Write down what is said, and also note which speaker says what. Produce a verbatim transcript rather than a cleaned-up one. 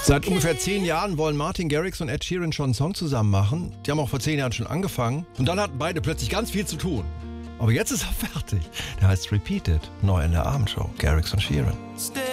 Speaker 1: Seit ungefähr zehn Jahren wollen Martin Garrix und Ed Sheeran schon einen Song zusammen machen. Die haben auch vor zehn Jahren schon angefangen. Und dann hatten beide plötzlich ganz viel zu tun. Aber jetzt ist er fertig. Der heißt Repeated, neu in der Abendshow. Garrix und Sheeran.
Speaker 2: Stay